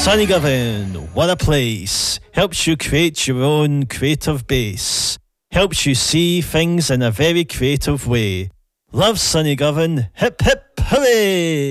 Sunnygovan, what a place. Helps you create your own creative base. Helps you see things in a very creative way. Love Sunnygovan, hip hip hooray!